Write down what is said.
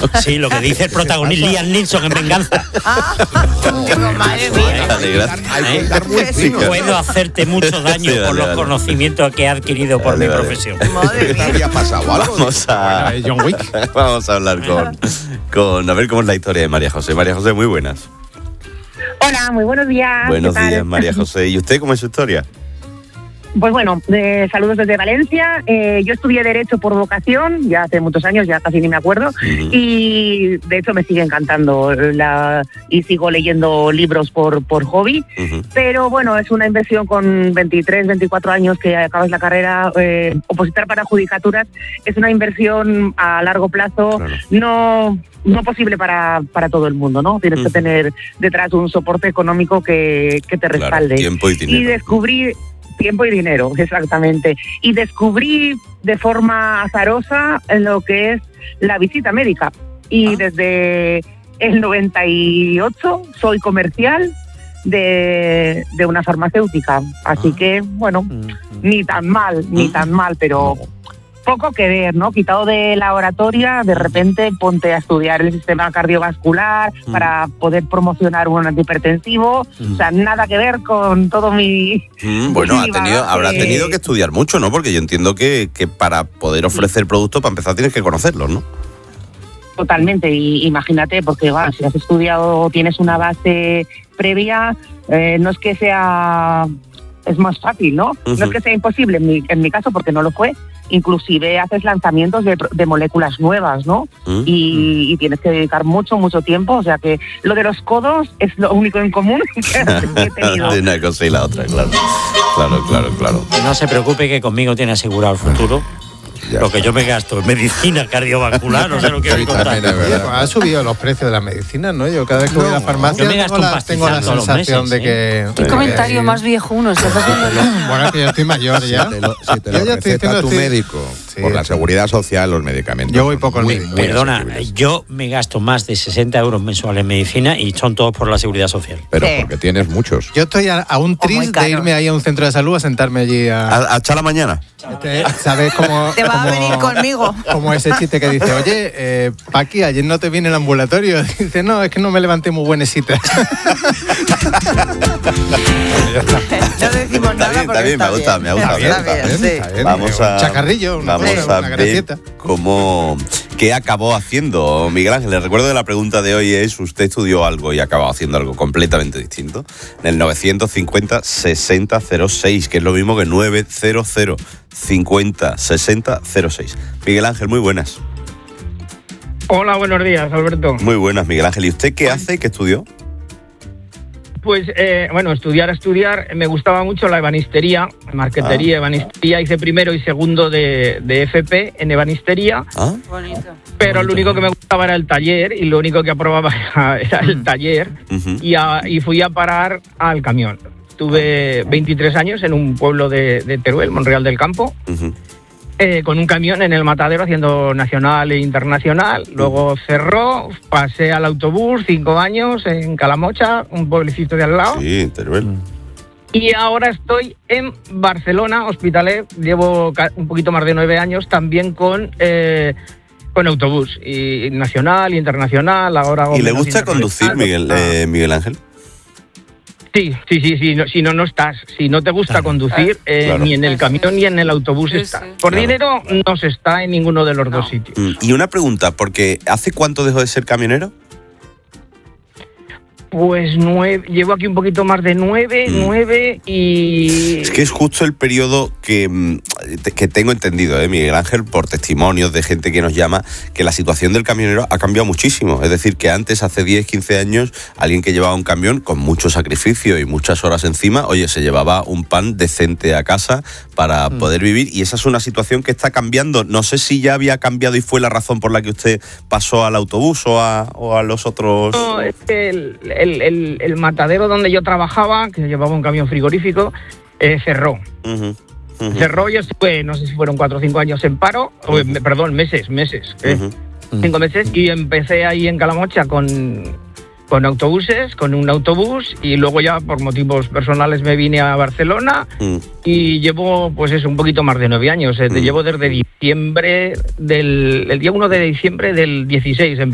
Sí, lo que dice el protagonista Liam Neeson en Venganza. Madre mía. Hay que estar muy fino. Puedo hacerte mucho daño por los conocimientos que he adquirido por mi profesión. Madre ¿Te había pasado algo? Vamos a hablar con a ver cómo es la historia de María José. María José, muy buenas. Hola, muy buenos días. Buenos ¿Qué tal? días, María José. ¿Y usted cómo es su historia? Pues bueno, saludos desde Valencia. Yo estudié Derecho por vocación, ya hace muchos años, ya casi ni me acuerdo, y de hecho me sigue encantando y sigo leyendo libros por hobby, pero bueno, es una inversión con 23, 24 años que acabas la carrera, opositar para judicaturas, es una inversión a largo plazo, claro. No posible para todo el mundo, ¿no? Tienes que tener detrás un soporte económico que te respalde. Claro, tiempo y dinero. Y descubrí tiempo y dinero, exactamente. Y descubrí de forma azarosa lo que es la visita médica. Y desde el 98 soy comercial de una farmacéutica. Así que, bueno, ni tan mal, pero poco que ver, ¿no? Quitado de la oratoria, de repente ponte a estudiar el sistema cardiovascular para poder promocionar un antihipertensivo. O sea, nada que ver con todo mi... Bueno, habrá tenido que estudiar mucho, ¿no? Porque yo entiendo que para poder ofrecer productos, para empezar, tienes que conocerlos, ¿no? Totalmente, y imagínate, porque si has estudiado, tienes una base previa, no es que sea... Es más fácil, ¿no? No es que sea imposible, en mi caso, porque no lo fue. Inclusive haces lanzamientos de moléculas nuevas, ¿no? Y tienes que dedicar mucho tiempo. O sea que lo de los codos es lo único en común que he tenido. De una cosa y la otra, claro. No se preocupe que conmigo tiene asegurado el futuro. Lo que yo me gasto en medicina cardiovascular, no sé lo que voy a contar. Ha subido los precios de la medicina, ¿no? Yo cada vez que voy a la farmacia tengo la sensación de que... Qué comentario más viejuno. Bueno, es que yo estoy mayor ya. Si te lo receta tu médico, por la seguridad social, los medicamentos. Yo voy poco al médico. Perdona, yo me gasto más de 60 euros mensuales en medicina y son todos por la seguridad social. Pero porque tienes muchos. Yo estoy a un tris de irme ahí a un centro de salud a sentarme allí a echar la mañana. ¿Sabes cómo? Te va a venir conmigo. Como ese chiste que dice, oye, Paqui, ayer no te viene el ambulatorio. Dice, no, es que no me levanté muy buenesita. No decimos nada. Está bien, me ha gustado. Está bien. Vamos a... Un chacarrillo, una ver qué acabó haciendo Miguel Ángel. Les recuerdo que la pregunta de hoy es: ¿usted estudió algo y acabó haciendo algo completamente distinto? En el 950-6006, que es lo mismo que 900-50-6006. Miguel Ángel, muy buenas. Hola, buenos días, Alberto. Muy buenas, Miguel Ángel. ¿Y usted qué hace? ¿Qué estudió? Pues, estudiar. Me gustaba mucho la ebanistería, marquetería, ebanistería. Hice primero y segundo de FP en ebanisteria. Bonito. Pero lo único que me gustaba era el taller y lo único que aprobaba era el taller. Y fui a parar al camión. Tuve 23 años en un pueblo de Teruel, Monreal del Campo. Con un camión en el matadero haciendo nacional e internacional. Luego cerró, pasé al autobús 5 años en Calamocha, un pueblecito de al lado. Sí, Teruel. Y ahora estoy en Barcelona, Hospitalet. Llevo un poquito más de 9 años también con autobús, y nacional, internacional. Ahora ¿Y le gusta conducir, Miguel Ángel? Sí, si no estás. Si no te gusta conducir, ni en el camión ni en el autobús estás. Por dinero no se está en ninguno de los dos sitios. Y una pregunta, porque ¿hace cuánto dejó de ser camionero? Pues 9, llevo aquí un poquito más de 9 y... Es que es justo el periodo que tengo entendido, Miguel Ángel, por testimonios de gente que nos llama, que la situación del camionero ha cambiado muchísimo. Es decir, que antes, hace 10, 15 años, alguien que llevaba un camión con mucho sacrificio y muchas horas encima, se llevaba un pan decente a casa para poder vivir, y esa es una situación que está cambiando. No sé si ya había cambiado y fue la razón por la que usted pasó al autobús o a los otros... No, es que el matadero donde yo trabajaba, que llevaba un camión frigorífico, cerró. Cerró y estuve, no sé si fueron 4 o 5 años en paro, meses, 5 meses, y empecé ahí en Calamocha con autobuses, con un autobús, y luego ya por motivos personales me vine a Barcelona y llevo un poquito más de 9 años. Llevo desde diciembre el día 1 de diciembre del 16.